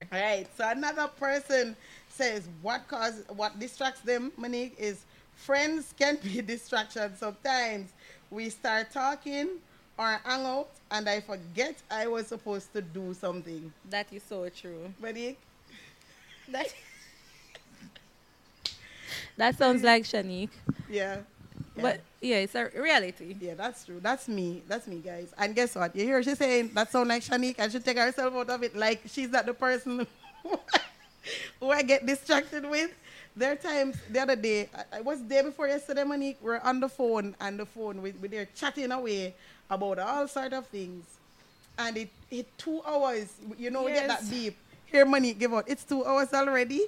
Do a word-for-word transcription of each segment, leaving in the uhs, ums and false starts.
All right. So another person says what cause what distracts them, Monique, is friends can be a distraction. Sometimes we start talking or hang out and I forget I was supposed to do something. That is so true. Monique? That that sounds Monique? like Shanique. Yeah. Yeah. But yeah, it's a reality. Yeah, that's true. That's me. That's me, guys. And guess what? You hear she saying that sound like Shanique. I should take herself out of it. Like she's not the person who I get distracted with. There are times the other day, I, I was there before yesterday, Monique. We're on the phone and the phone we we there chatting away about all sort of things. And it it two hours. You know, we get that Yes. deep. Here, Monique, give out. It's two hours already.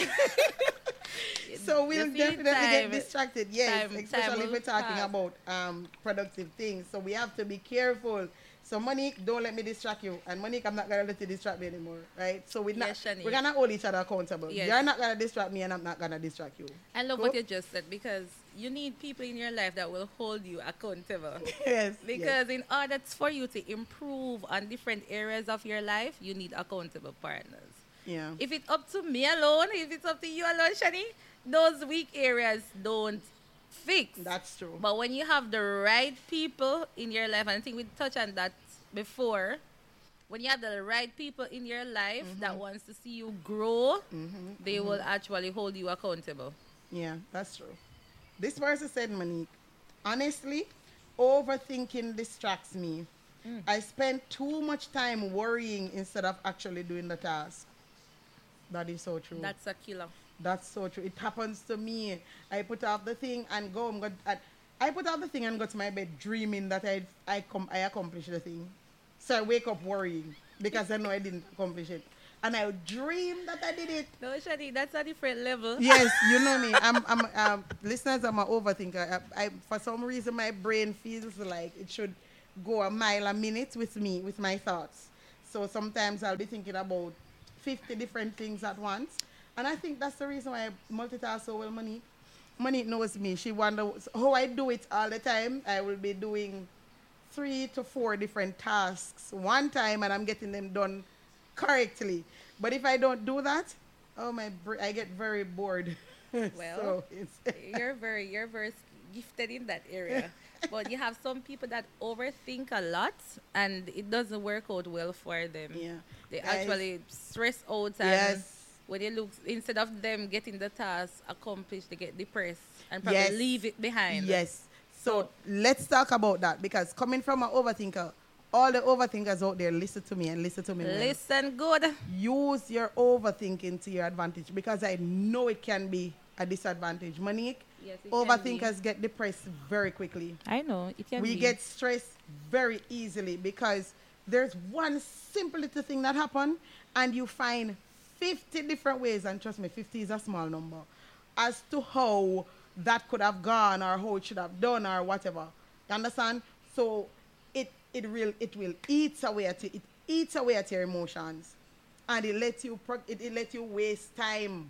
So You we'll see, definitely get time, distracted, yes, time, time especially if will we're talking pass. about um, productive things. So we have to be careful. So Monique, don't let me distract you. And Monique, I'm not gonna let you distract me anymore, right? So we're not Yes, Shani. we're gonna hold each other accountable. Yes. You're not gonna distract me and I'm not gonna distract you. I love Cool? what you just said because you need people in your life that will hold you accountable. Yes. Because in order for you to improve on different areas of your life, you need accountable partners. yes. If it's up to me alone, if it's up to you alone, Shani, those weak areas don't fix. Yeah. That's true. But when you have the right people in your life, and I think we touched on that before, when you have the right people in your life that wants to see you grow, they will actually hold you accountable. Yeah, that's true. This person said, Monique, honestly, overthinking distracts me. I spend too much time worrying instead of actually doing the task. That is so true. That's a killer. That's so true. It happens to me. I put off the thing and go. I'm go I, I put off the thing and go to my bed dreaming that I I com- I accomplished the thing. So I wake up worrying because I know I didn't accomplish it, and I dream that I did it. No, Shani, that's a different level. Yes, you know me. I'm I'm um, listeners. I'm an overthinker. I, I for some reason my brain feels like it should go a mile a minute with me with my thoughts. So sometimes I'll be thinking about fifty different things at once. And I think that's the reason why I multitask so well, Monique. Monique knows me. She wonders how I do it all the time. I will be doing three to four different tasks one time and I'm getting them done correctly. But if I don't do that, oh my, br- I get very bored. Well, so it's you're very you're very gifted in that area. But you have some people that overthink a lot and it doesn't work out well for them. yeah. They Guys, actually stress out and yes. when they look instead of them getting the task accomplished, they get depressed and probably Yes. leave it behind. Yes. So So- let's talk about that because coming from an overthinker, all the overthinkers out there, listen to me and listen to me. well. Listen good. Use your overthinking to your advantage because I know it can be a disadvantage. Monique, Yes, it can overthinkers get depressed very quickly. I know it can We be. get stressed very easily because there's one simple little thing that happened and you find fifty different ways, and trust me, fifty is a small number, as to how that could have gone or how it should have done or whatever. You understand? So it it will it will eat away at you. It eats away at your emotions, and it lets you pro- it, it let you waste time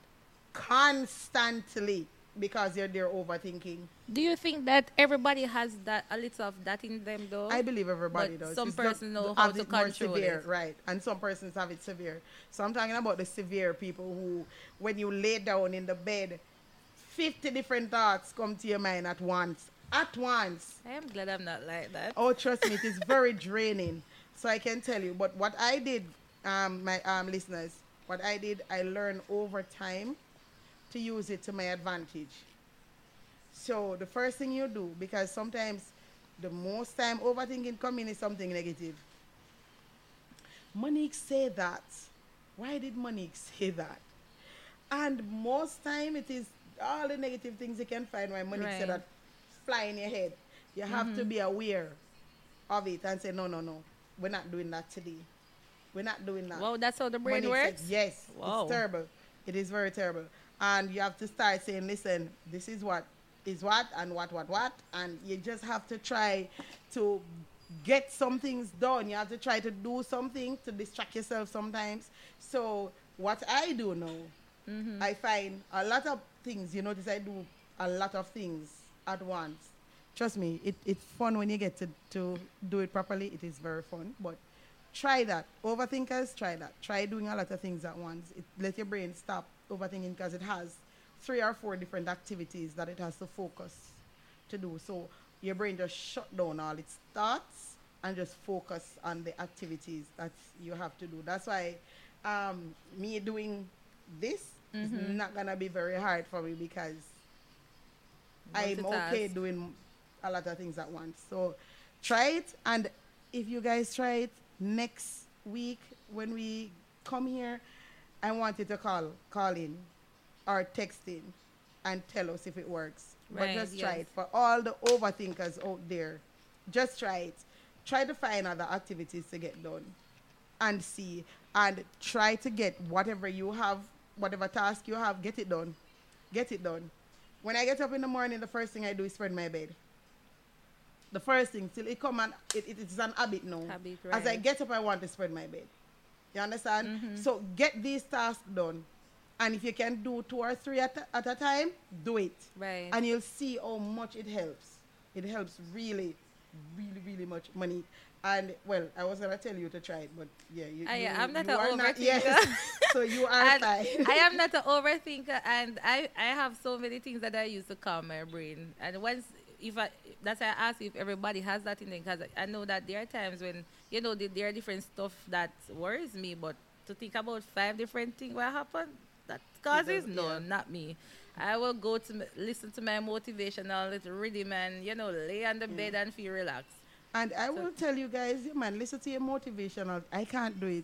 constantly because you're there overthinking. Do you think that everybody has that a little of that in them though? I believe everybody But does. some It's just persons know have how to it more control severe, it. right? And some persons have it severe. So I'm talking about the severe people who, when you lay down in the bed, fifty different thoughts come to your mind at once. At once. I am glad I'm not like that. Oh, trust me, it is very draining. So I can tell you. But what I did, um, my um, listeners, what I did, I learned over time to use it to my advantage. So the first thing you do, because sometimes the most time overthinking coming is something negative. Monique say that. Why did Monique say that? And most time it is all the negative things you can find why Monique Right. said that fly in your head. You have to be aware of it and say, no, no, no. We're not doing that today. We're not doing that. Wow, that's how the brain Monique said, works? yes, Wow. it's terrible. It is very terrible. And you have to start saying, listen, this is what is what and what, what, what. And you just have to try to get some things done. You have to try to do something to distract yourself sometimes. So what I do now, I find a lot of things, you notice I do a lot of things at once. Trust me, it, it's fun when you get to, to do it properly. It is very fun. But try that. Overthinkers, try that. Try doing a lot of things at once. It, let your brain stop overthinking because it has three or four different activities that it has to focus to do. So your brain just shut down all its thoughts and just focus on the activities that you have to do. That's why um, me doing this mm-hmm. is not gonna be very hard for me because I'm okay doing a lot of things at once. So try it, and if you guys try it next week when we come here, I want you to call, call in or text in and tell us if it works. Right, but just yes. try it. For all the overthinkers out there, just try it. Try to find other activities to get done and see. And try to get whatever you have, whatever task you have, get it done. Get it done. When I get up in the morning, the first thing I do is spread my bed. The first thing, till it come and it, it is an habit now. Habit, right. As I get up, I want to spread my bed. You understand? Mm-hmm. So get these tasks done. And if you can do two or three at a, at a time, do it. Right. And you'll see how much it helps. It helps really, really, really much money. And, well, I was going to tell you to try it, but, yeah. You, I, you, I'm not you an are overthinker. Not, yes, so you are fine. I am not an overthinker, and I, I have so many things that I use to calm my brain. And once, if I, that's why I ask if everybody has that in them, because I know that there are times when, you know, there are different stuff that worries me, but to think about five different things what happened, that causes, no, yeah. not me. I will go to m- listen to my motivational little rhythm and, you know, lay on the yeah. bed and feel relaxed. And I so. will tell you guys, man, listen to your motivational. I can't do it.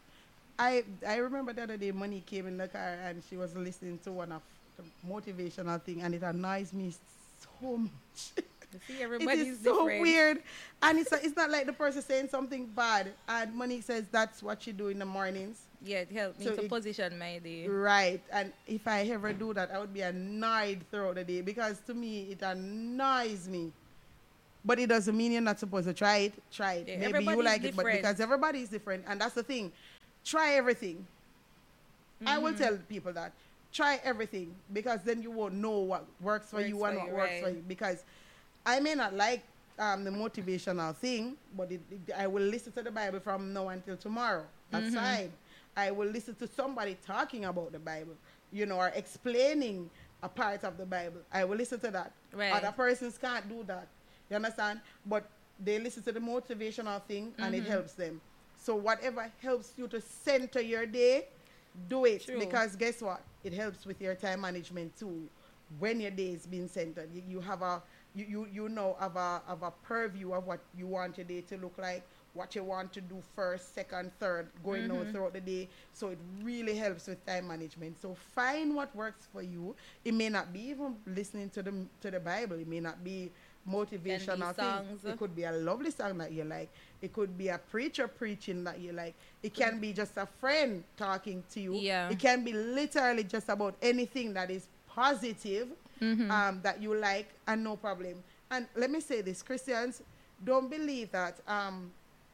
I I remember the other day, Money came in the car and she was listening to one of the motivational thing, and it annoys me so much. See, everybody's it is so different. weird, and it's a, it's not like the person saying something bad, and Money says that's what you do in the mornings. Yeah, it helped me so to it, position my day. Right, and if I ever do that, I would be annoyed throughout the day because to me it annoys me. But it doesn't mean you're not supposed to try it. Try it. Yeah, maybe you like it, but because everybody is different, and that's the thing. Try everything. Mm-hmm. I will tell people that. Try everything, because then you won't know what works for works you and what you, works right. for you. Because I may not like um, the motivational thing, but it, it, I will listen to the Bible from now until tomorrow. That's mm-hmm. fine. I will listen to somebody talking about the Bible, you know, or explaining a part of the Bible. I will listen to that. Right. Other persons can't do that. You understand? But they listen to the motivational thing, and mm-hmm. it helps them. So whatever helps you to center your day, do it. True. Because guess what? It helps with your time management too. When your day is being centered, you, you have a you, you you know have a have a purview of what you want your day to look like, what you want to do first, second, third, going mm-hmm. out throughout the day. So it really helps with time management. So find what works for you. It may not be even listening to the to the Bible. It may not be motivational things. It could be a lovely song that you like. It could be a preacher preaching that you like. It can be just a friend talking to you. Yeah. It can be literally just about anything that is positive mm-hmm. um, that you like, and no problem. And let me say this, Christians, don't believe that um,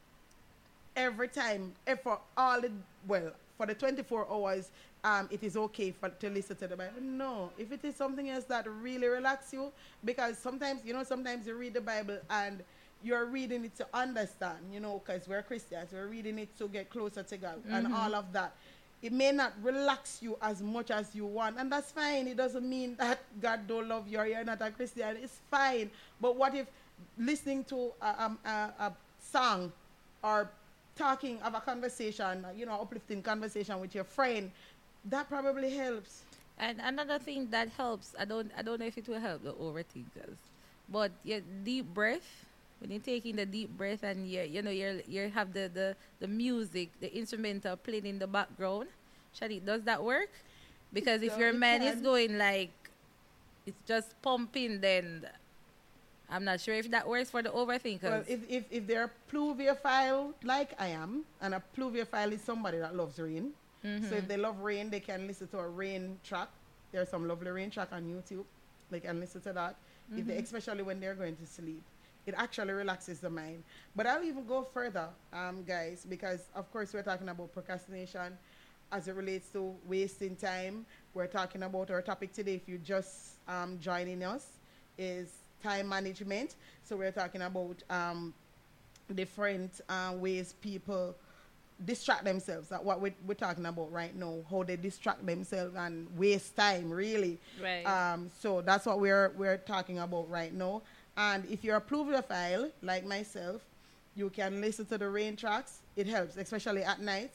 every time, eh, for all the, well, for the twenty-four hours, Um, it is okay for, to listen to the Bible. No, if it is something else that really relaxes you, because sometimes, you know, sometimes you read the Bible and you're reading it to understand, you know, because we're Christians, we're reading it to get closer to God mm-hmm. and all of that. It may not relax you as much as you want, and that's fine. It doesn't mean that God don't love you or you're not a Christian. It's fine. But what if listening to a, a, a, a song or talking of a conversation, you know, uplifting conversation with your friend, that probably helps. And another thing that helps, I don't I don't know if it will help the overthinkers, but your deep breath, when you're taking the deep breath and you you know you you have the, the, the music, the instrumental playing in the background, Shadi, does that work? Because if your mind is going like it's just pumping, then I'm not sure if that works for the overthinkers. Well, if if, if they're pluviophile like I am, and a pluviophile is somebody that loves rain. Mm-hmm. So if they love rain, they can listen to a rain track. There's some lovely rain track on YouTube. They can listen to that, mm-hmm. if they, especially when they're going to sleep. It actually relaxes the mind. But I'll even go further, um, guys, because, of course, we're talking about procrastination as it relates to wasting time. We're talking about our topic today, if you're just um, joining us, is time management. So we're talking about um, different uh, ways people distract themselves. That's what we're, we're talking about right now, how they distract themselves and waste time, really. Right. Um, so that's what we're, we're talking about right now. And if you're a pluviophile, like myself, you can listen to the rain tracks. It helps, especially at night.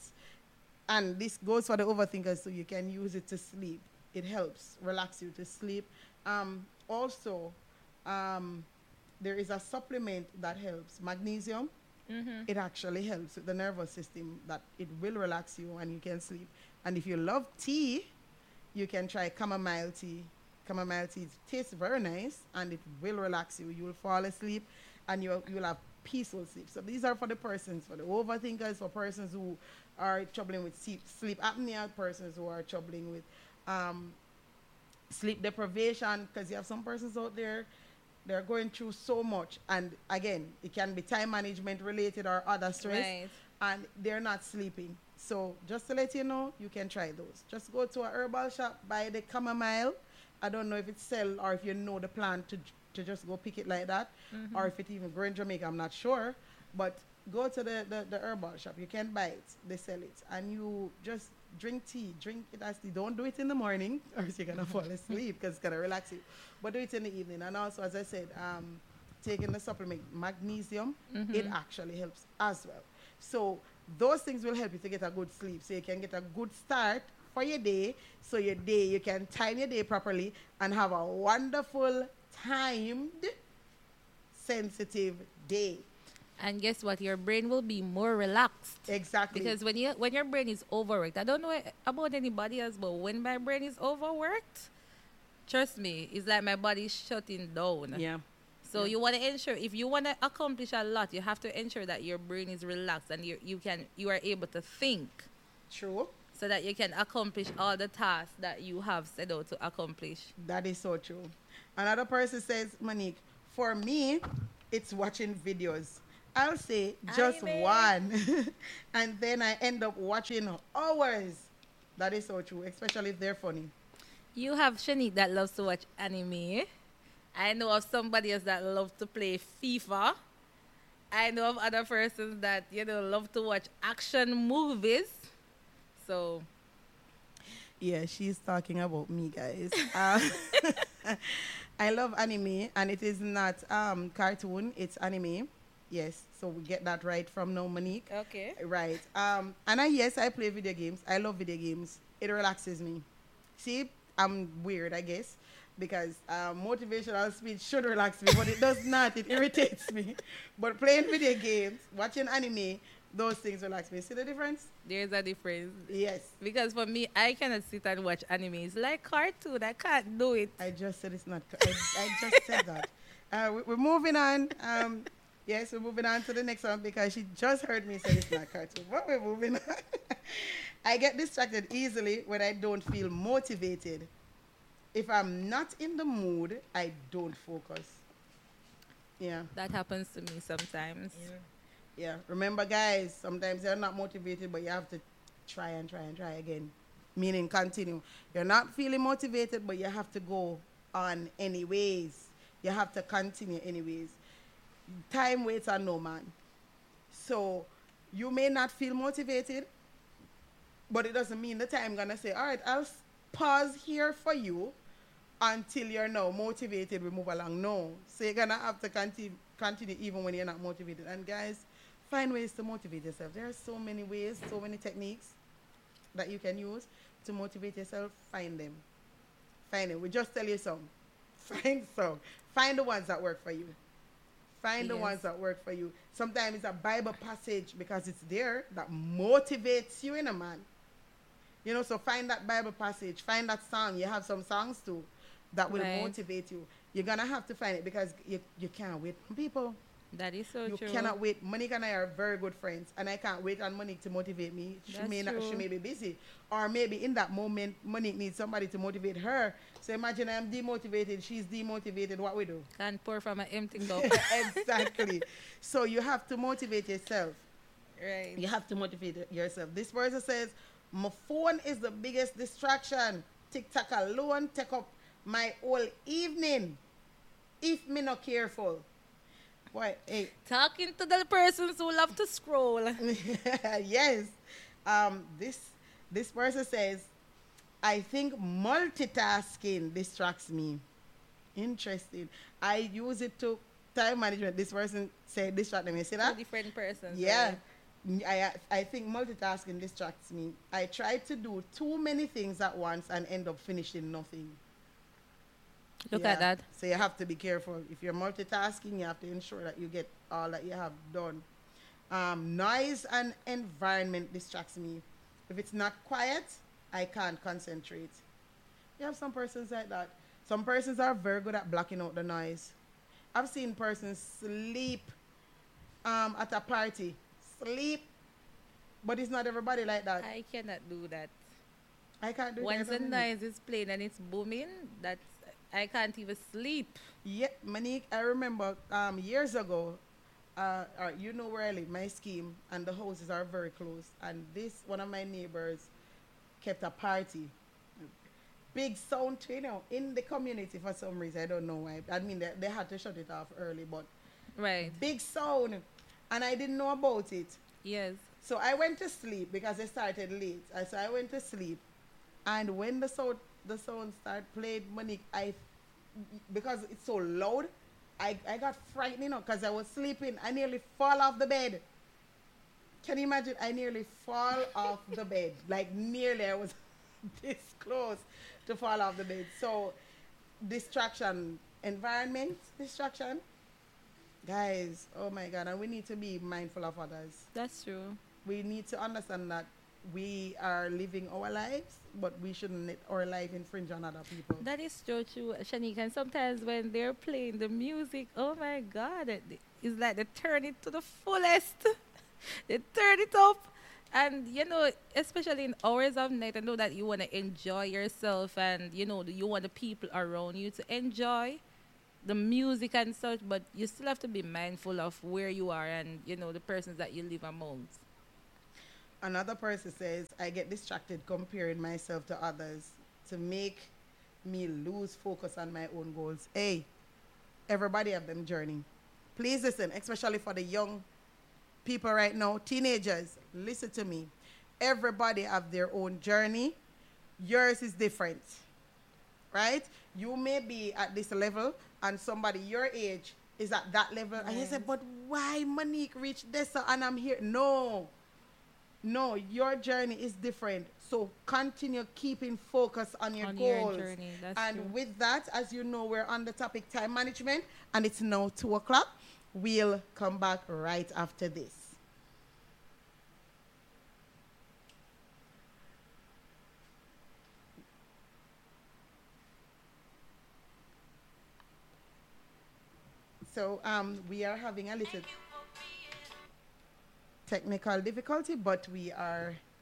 And this goes for the overthinkers, so you can use it to sleep. It helps relax you to sleep. Um, also, um, there is a supplement that helps, magnesium. Mm-hmm. It actually helps with the nervous system, that it will relax you and you can sleep. And if you love tea, you can try chamomile tea. Chamomile tea tastes very nice and it will relax you. You will fall asleep and you you will have peaceful sleep. So these are for the persons, for the overthinkers, for persons who are troubling with sleep, sleep apnea, persons who are troubling with um, sleep deprivation, because you have some persons out there, they're going through so much. And again, it can be time management related or other stress. Right. And they're not sleeping. So just to let you know, you can try those. Just go to a herbal shop, buy the chamomile. I don't know if it's sell or if you know the plant to to just go pick it like that, mm-hmm. or if it even grow in Jamaica, I'm not sure. But go to the, the, the herbal shop. You can buy it. They sell it. And you just drink tea. Drink it as tea. Don't do it in the morning or else you're going to fall asleep because it's going to relax you. But do it in the evening. And also, as I said, um, taking the supplement, magnesium, mm-hmm. it actually helps as well. So those things will help you to get a good sleep. So you can get a good start for your day. So your day, you can time your day properly and have a wonderful timed, sensitive day. And guess what? Your brain will be more relaxed. Exactly. Because when you when your brain is overworked, I don't know about anybody else, but when my brain is overworked, trust me, it's like my body is shutting down. Yeah. So yeah. you want to ensure, if you want to accomplish a lot, you have to ensure that your brain is relaxed and you you can you are able to think. True. So that you can accomplish all the tasks that you have set out to accomplish. That is so true. Another person says, Monique, for me, it's watching videos. I'll say just Anime. one. And then I end up watching hours. That is so true, especially if they're funny. You have Shanique that loves to watch anime. I know of somebody else that loves to play FIFA. I know of other persons that, you know, love to watch action movies. So, yeah, she's talking about me, guys. uh, I love anime, and it is not um, cartoon, it's anime. Yes, so we get that right from now, Monique. okay. Right. Um, and I, yes, I play video games. I love video games. It relaxes me. See, I'm weird, I guess, because um, motivational speech should relax me, but it does not. It irritates me. But playing video games, watching anime, those things relax me. See the difference? There's a difference. Yes. Because for me, I cannot sit and watch anime. It's like cartoon. I can't do it. I just said it's not. I, I just said that. Uh, we, we're moving on. Um, yes, we're moving on to the next one because she just heard me say it's not cartoon. But we're moving on. I get distracted easily when I don't feel motivated. If I'm not in the mood, I don't focus. Yeah. That happens to me sometimes. Yeah. Yeah, remember, guys, sometimes you're not motivated, but you have to try and try and try again, meaning continue. You're not feeling motivated, but you have to go on anyways. You have to continue anyways. Time waits on no man. So you may not feel motivated, but it doesn't mean the time going to say, all right, I'll pause here for you until you're now motivated, we move along. No. So you're going to have to continue, continue even when you're not motivated. And guys, find ways to motivate yourself. There are so many ways, so many techniques that you can use to motivate yourself. Find them. Find them. We just tell you some. Find some. Find the ones that work for you. Find yes. the ones that work for you. Sometimes it's a Bible passage because it's there that motivates you in a man. You know, so find that Bible passage. Find that song. You have some songs too that will right. motivate you. You're going to have to find it because you, you can't wait on people. That is so you true. You cannot wait. Monique and I are very good friends, and I can't wait on Monique to motivate me. She That's may not. true. She may be busy, or maybe in that moment, Monique needs somebody to motivate her. So imagine I'm demotivated. She's demotivated. What we do? Can't pour from an empty cup. Exactly. So you have to motivate yourself. Right. You have to motivate yourself. This person says, "My phone is the biggest distraction. TikTok alone take up my whole evening. If me not careful." Boy, hey. Talking to the persons who love to scroll. Yes. Um, this this person says, I think multitasking distracts me. Interesting. I use it to time management. This person said distract me. See Two that? different persons. Yeah. Right? M- I, I think multitasking distracts me. I try to do too many things at once and end up finishing nothing. Look Yeah. at that. So you have to be careful. If you're multitasking, you have to ensure that you get all that you have done. Um, noise and environment distracts me. If it's not quiet, I can't concentrate. You have some persons like that. Some persons are very good at blocking out the noise. I've seen persons sleep um, at a party. Sleep. But it's not everybody like that. I cannot do that. I can't do Once that. the noise is playing and it's booming, that's I can't even sleep. Yeah, Monique, I remember um, years ago, uh, uh, you know where I live, my scheme, and the houses are very close. And this, one of my neighbors, kept a party. Big sound, you know, in the community for some reason. I don't know why. I mean, they, they had to shut it off early, but Right. big sound. And I didn't know about it. Yes. So I went to sleep because it started late. And so I went to sleep. And when the sound, the sound started playing, Monique, I, because it's so loud, I, I got frightened, you know, because I was sleeping. I nearly fall off the bed. Can you imagine? I nearly fall off the bed. Like nearly, I was this close to fall off the bed. So distraction, environment distraction. Guys, oh my God, and we need to be mindful of others. That's true. We need to understand that we are living our lives, but we shouldn't let our life infringe on other people. That is so true, Shanique. And sometimes when they're playing the music, oh my God, it- it's like they turn it to the fullest. They turn it up. And, you know, especially in hours of night, I know that you want to enjoy yourself and, you know, you want the people around you to enjoy the music and such, but you still have to be mindful of where you are and, you know, the persons that you live amongst. Another person says, I get distracted comparing myself to others to make me lose focus on my own goals. Hey, everybody have them journey. Please listen, especially for the young people right now, teenagers, listen to me. Everybody have their own journey. Yours is different, right? You may be at this level and somebody your age is at that level. And you say, Right. but why Monique reached this and I'm here? No. No, your journey is different. So continue keeping focus on your On your goals. journey, that's and true. with that, as you know, we're on the topic time management, and it's now two o'clock. We'll come back right after this. So um, we are having a little technical difficulty, but we are